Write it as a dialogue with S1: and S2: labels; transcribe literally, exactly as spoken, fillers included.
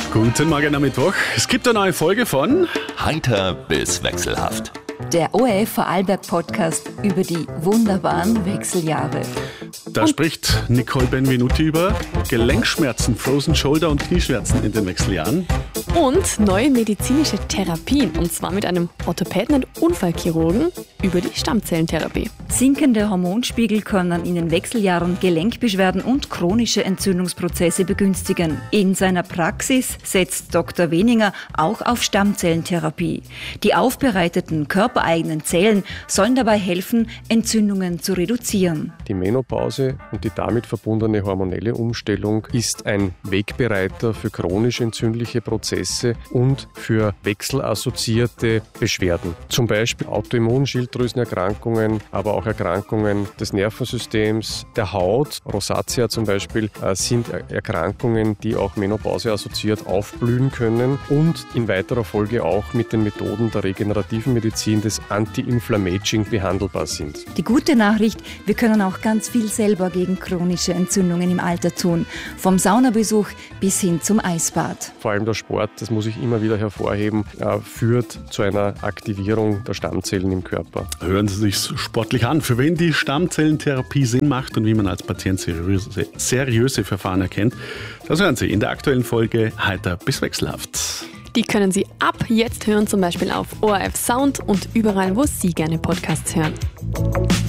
S1: Guten Morgen am Mittwoch. Es gibt eine neue Folge von
S2: Heiter bis wechselhaft.
S3: Der O R F Vorarlberg-Podcast über die wunderbaren Wechseljahre.
S1: Da spricht Nicole Benvenuti über Gelenkschmerzen, Frozen Shoulder und Knieschmerzen in den Wechseljahren.
S4: Und neue medizinische Therapien, und zwar mit einem Orthopäden und Unfallchirurgen über die Stammzellentherapie.
S3: Sinkende Hormonspiegel können in den Wechseljahren Gelenkbeschwerden und chronische Entzündungsprozesse begünstigen. In seiner Praxis setzt Doktor Weninger auch auf Stammzellentherapie. Die aufbereiteten körpereigenen Zellen sollen dabei helfen, Entzündungen zu reduzieren.
S5: Die Menopause und die damit verbundene hormonelle Umstellung ist ein Wegbereiter für chronisch entzündliche Prozesse und für wechselassoziierte Beschwerden. Zum Beispiel Autoimmunschilddrüsenerkrankungen, aber auch Erkrankungen des Nervensystems, der Haut. Rosatia zum Beispiel sind Erkrankungen, die auch menopauseassoziiert aufblühen können und in weiterer Folge auch mit den Methoden der regenerativen Medizin des Anti-Inflammaging behandelbar sind.
S3: Die gute Nachricht, wir können auch ganz viel selber gegen chronische Entzündungen im Alter tun. Vom Saunabesuch bis hin zum Eisbad.
S5: Vor allem der Sport, das muss ich immer wieder hervorheben, führt zu einer Aktivierung der Stammzellen im Körper.
S1: Hören Sie sich sportlich an, für wen die Stammzellentherapie Sinn macht und wie man als Patient seriöse, seriöse Verfahren erkennt. Das hören Sie in der aktuellen Folge Heiter bis wechselhaft.
S4: Die können Sie ab jetzt hören, zum Beispiel auf O R F Sound und überall, wo Sie gerne Podcasts hören.